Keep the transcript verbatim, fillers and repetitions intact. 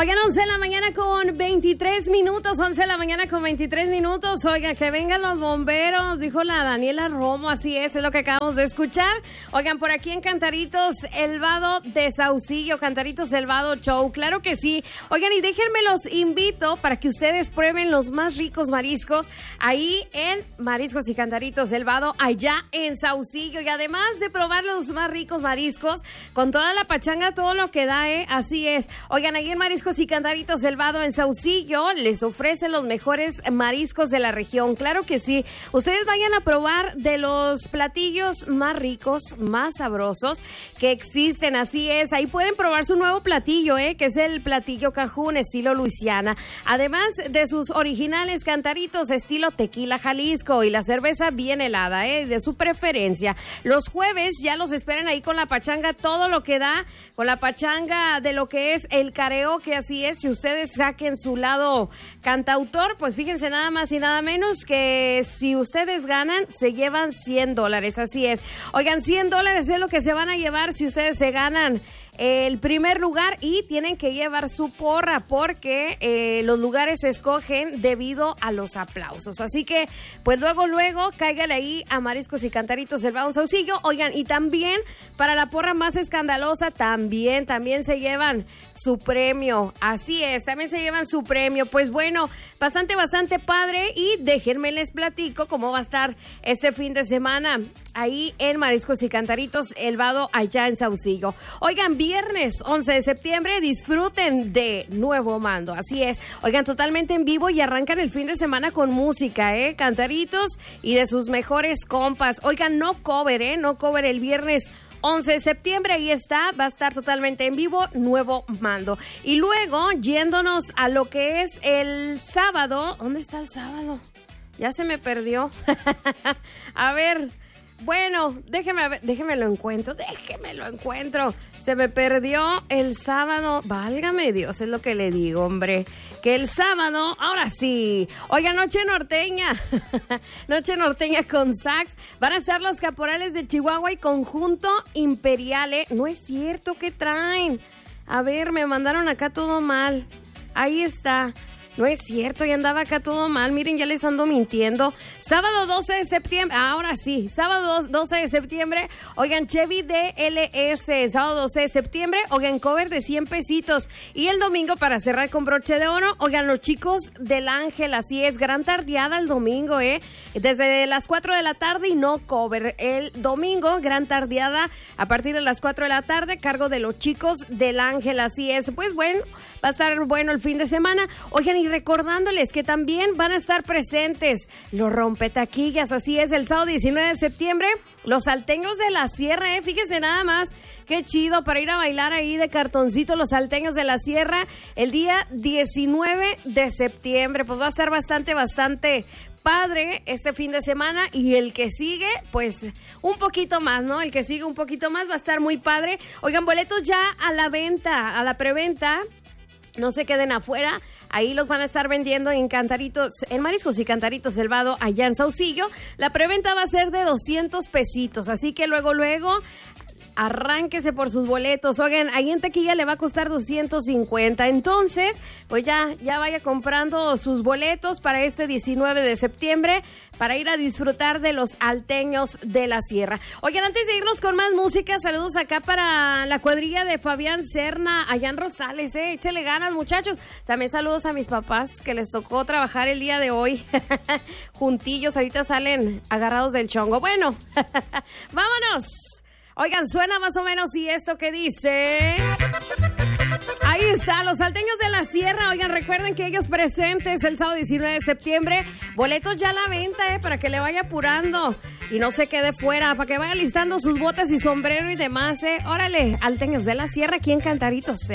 Oigan, once de la mañana con veintitrés minutos, once de la mañana con veintitrés minutos. Oigan, que vengan los bomberos, dijo la Daniela Romo, así es, es lo que acabamos de escuchar. Oigan, por aquí en Cantaritos, el Vado de Saucillo, Cantaritos el Vado Show, claro que sí. Oigan, y déjenme los invito para que ustedes prueben los más ricos mariscos ahí en Mariscos y Cantaritos el Vado, allá en Saucillo. Y además de probar los más ricos mariscos, con toda la pachanga, todo lo que da, ¿eh? Así es. Oigan, ahí en Mariscos y Cantaritos el Vado en Saucillo les ofrece los mejores mariscos de la región, claro que sí. Ustedes vayan a probar de los platillos más ricos, más sabrosos que existen, así es. Ahí pueden probar su nuevo platillo, ¿eh? Que es el platillo cajún estilo Luisiana. Además de sus originales cantaritos estilo tequila Jalisco y la cerveza bien helada, ¿eh? De su preferencia. Los jueves ya los esperan ahí con la pachanga, todo lo que da, con la pachanga de lo que es el karaoke. Así es, si ustedes saquen su lado cantautor, pues fíjense nada más y nada menos que si ustedes ganan, se llevan cien dólares, así es. Oigan, cien dólares es lo que se van a llevar si ustedes se ganan el primer lugar y tienen que llevar su porra porque eh, los lugares se escogen debido a los aplausos. Así que, pues luego, luego, cáigale ahí a Mariscos y Cantaritos del Vado Saucillo. Oigan, y también para la porra más escandalosa, también, también se llevan su premio. Así es, también se llevan su premio. Pues bueno, bastante, bastante padre y déjenme les platico cómo va a estar este fin de semana ahí en Mariscos y Cantaritos el Vado allá en Saucillo. Oigan, viernes once de septiembre, disfruten de Nuevo Mando, así es. Oigan, totalmente en vivo y arrancan el fin de semana con música, ¿eh? Cantaritos y de sus mejores compas. Oigan, no cover, ¿eh? No cover el viernes once de septiembre, ahí está, va a estar totalmente en vivo Nuevo Mando. Y luego, yéndonos a lo que es el sábado, ¿dónde está el sábado? Ya se me perdió. A ver, bueno, déjeme, ver, déjeme lo encuentro, déjeme lo encuentro. Se me perdió el sábado, válgame Dios, es lo que le digo, hombre. Que el sábado, ahora sí, oiga, Noche Norteña, Noche Norteña con sax, van a estar los Caporales de Chihuahua y Conjunto Imperial, ¿eh? No es cierto, ¿qué traen? A ver, me mandaron acá todo mal, ahí está. No es cierto, ya andaba acá todo mal. Miren, ya les ando mintiendo. Sábado doce de septiembre, ahora sí, sábado doce de septiembre, oigan, Chevy D L S, sábado doce de septiembre, oigan, cover de cien pesitos. Y el domingo, para cerrar con broche de oro, oigan, los chicos del Ángel, así es, gran tardeada el domingo, ¿eh? Desde las cuatro de la tarde y no cover. El domingo, gran tardeada a partir de las cuatro de la tarde, cargo de los chicos del Ángel, así es. Pues bueno, va a estar bueno el fin de semana. Oigan, y recordándoles que también van a estar presentes los rompetaquillas, así es, el sábado diecinueve de septiembre, los salteños de la sierra, eh, fíjense nada más, qué chido para ir a bailar ahí de cartoncito los salteños de la sierra, el día diecinueve de septiembre, pues va a estar bastante, bastante padre este fin de semana y el que sigue, pues un poquito más, ¿no? El que sigue un poquito más va a estar muy padre. Oigan, boletos ya a la venta, a la preventa, no se queden afuera. Ahí los van a estar vendiendo en Cantaritos, en Mariscos y Cantaritos el Vado, allá en Saucillo. La preventa va a ser de doscientos pesitos, así que luego, luego, arránquese por sus boletos. Oigan, ahí en taquilla le va a costar doscientos cincuenta. Entonces, pues ya, ya vaya comprando sus boletos para este diecinueve de septiembre para ir a disfrutar de los alteños de la sierra. Oigan, antes de irnos con más música, saludos acá para la cuadrilla de Fabián Serna, allá en Rosales, eh. Échele ganas, muchachos. También saludos a mis papás que les tocó trabajar el día de hoy. Juntillos, ahorita salen agarrados del chongo. Bueno, vámonos. Oigan, suena más o menos y esto que dice. Ahí está, los salteños de la sierra. Oigan, recuerden que ellos presentes el sábado diecinueve de septiembre. Boletos ya a la venta, eh, para que le vaya apurando y no se quede fuera, para que vaya listando sus botas y sombrero y demás, eh. Órale, salteños de la sierra aquí en Cantaritos.